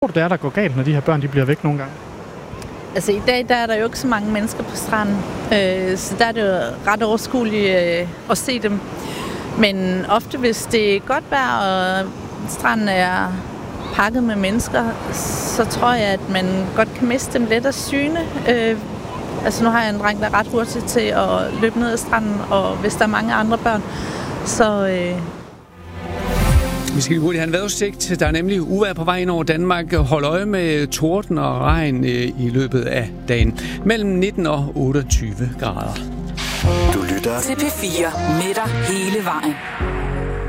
Hvor det er, der går galt, når de her børn de bliver væk nogle gange? Altså i dag der er der jo ikke så mange mennesker på stranden, så der er det jo ret overskueligt at se dem. Men ofte hvis det er godt vejr, og stranden er pakket med mennesker, så tror jeg, at man godt kan miste dem let af syne. Altså nu har jeg en dreng, der er ret hurtig til at løbe ned ad stranden, og hvis der er mange andre børn, så... Vi skal hurtigt have en vejrudsigt. Der er nemlig uvejr på vej ind over Danmark. Hold øje med torden og regn i løbet af dagen. Mellem 19 og 28 grader. Du lytter til P4 med dig hele vejen.